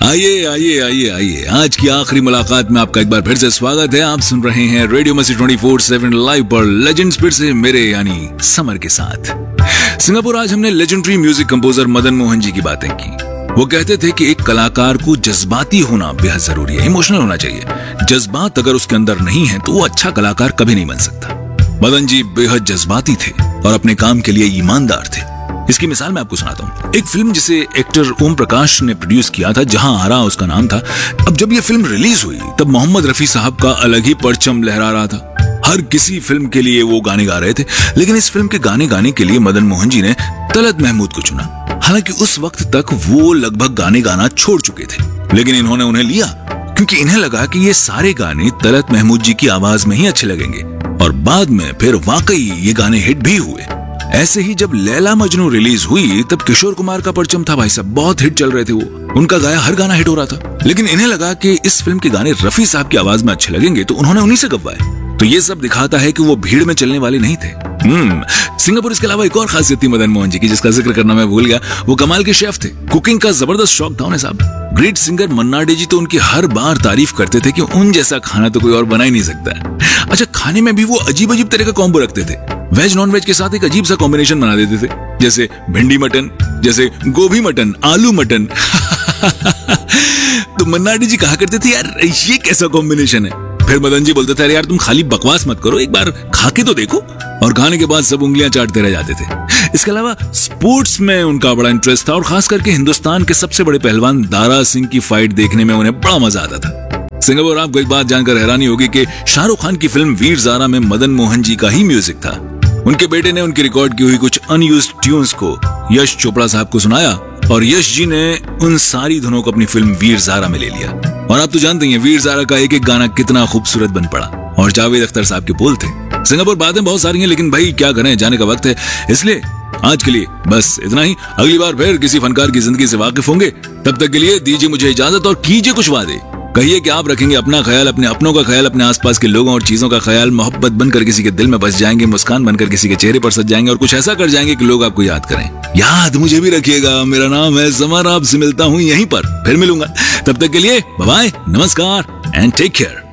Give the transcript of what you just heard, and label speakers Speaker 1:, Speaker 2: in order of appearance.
Speaker 1: आइए आइए आइए आइए, आज की आखिरी मुलाकात में आपका एक बार फिर से स्वागत है। आप सुन रहे हैं रेडियो मस्ती 24/7 लाइव पर लेजेंड्स फिर से मेरे यानी समर के साथ। सिंगापुर, आज हमने legendary music composer Madan Mohan ji की बातें की। वो कहते थे कि एक कलाकार को जज्बाती होना बेहद जरूरी है, इमोशनल होना चाहिए। जज्बात अगर उसके अंदर नहीं है तो वो अच्छा कलाकार कभी नहीं बन सकता। मदन जी बेहद जज्बाती थे और अपने काम के लिए ईमानदार थे। इसकी मिसाल मैं आपको सुनाता हूँ। एक फिल्म जिसे एक्टर ओम प्रकाश ने प्रोड्यूस किया था, जहां आरा उसका नाम था। अब जब ये फिल्म रिलीज हुई तब मोहम्मद रफी साहब का अलग ही परचम लहरा रहा था। हर किसी फिल्म के लिए वो गाने गा रहे थे, लेकिन इस फिल्म के गाने गाने के लिए मदन मोहन जी ने तलत महमूद को चुना। हालांकि उस वक्त तक वो लगभग गाने गाना छोड़ चुके थे, लेकिन इन्होंने उन्हें लिया क्योंकि इन्हें लगा कि ये सारे गाने तलत महमूद जी की आवाज में ही अच्छे लगेंगे। और बाद में फिर वाकई ये गाने हिट भी हुए। ऐसे ही जब लैला मजनू रिलीज हुई तब किशोर कुमार का परचम था भाई साहब, बहुत हिट चल रहे थे वो, उनका गाया हर गाना हिट हो रहा था। लेकिन इन्हें लगा कि इस फिल्म के गाने रफी साहब की आवाज में अच्छे लगेंगे, तो उन्होंने उन्हीं से गवाए। तो ये सब दिखाता है कि वो भीड़ में चलने वाले नहीं थे। सिंगापुर, इसके अलावा एक और खासियत थी मदन मोहन जी की, जिसका जिक्र करना मैं भूल गया। वो कमाल के शेफ थे, कुकिंग का जबरदस्त शौक था उन्हें साहब। ग्रेट सिंगर मन्ना डे जी तो उनकी हर बार तारीफ करते थे कि उन जैसा खाना तो कोई और बना ही नहीं सकता। अच्छा, खाने में भी वो अजीब अजीब तरह का कॉम्बो रखते थे। वेज नॉन वेज के साथ एक अजीब सा कॉम्बिनेशन बना देते थे, जैसे भिंडी मटन, जैसे गोभी मटन, आलू मटन। तो मन्ना डे जी कहा करते थे, यार ये कैसा कॉम्बिनेशन है। फिर मदन जी बोलते थे, यार तुम खाली बकवास मत करो, एक बार खा के तो देखो। और खाने के बाद सब उंगलियां चाटते रह जाते थे। इसके अलावा स्पोर्ट्स में उनका बड़ा इंटरेस्ट था और खास करके हिंदुस्तान के सबसे बड़े पहलवान दारा सिंह की फाइट देखने में उन्हें बड़ा मजा आता था। सिंगापुर, आपको एक बात जानकर हैरानी होगी कि शाहरुख खान की फिल्म वीर ज़ारा में मदन मोहन जी का ही म्यूजिक था। उनके बेटे ने उनकी रिकॉर्ड की हुई कुछ अनयूज्ड ट्यून्स को यश चोपड़ा साहब को सुनाया और यश जी ने उन सारी धुनों को अपनी फिल्म वीर ज़ारा में ले लिया। और आप तो जानते हैं वीर ज़ारा का एक एक गाना कितना खूबसूरत बन पड़ा, और जावेद अख्तर साहब के बोल थे। सिंगापुर, बातें बहुत सारी हैं, लेकिन भाई क्या करें, जाने का वक्त है। इसलिए आज के लिए बस इतना ही। अगली बार फिर किसी फनकार की जिंदगी से वाकिफ होंगे। तब तक के लिए दीजिए मुझे इजाजत और कीजिए कुछ वादे। कहिए कि आप रखेंगे अपना ख्याल, अपने अपनों का ख्याल, अपने आसपास के लोगों और चीजों का ख्याल, मोहब्बत बनकर किसी के दिल में बस जाएंगे, मुस्कान बनकर किसी के चेहरे पर सज जाएंगे और कुछ ऐसा कर जाएंगे कि लोग आपको याद करें। याद मुझे भी रखिएगा। मेरा नाम है समर, आपसे मिलता हूँ यहीं पर, फिर मिलूंगा। तब तक के लिए बाय बाय, नमस्कार एंड टेक केयर।